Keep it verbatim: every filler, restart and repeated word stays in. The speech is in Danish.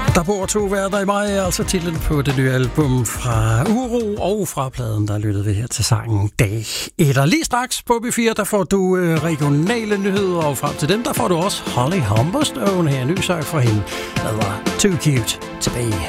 Der bor to værter i mig, altså titlen på det nye album fra Uro, og fra pladen, der lyttede vi her til sangen Dag et. Og lige straks på B fire, der får du øh, regionale nyheder, og frem til dem, der får du også Holly Humberstone her, en ny sang fra hende, der var Too Cute tilbage.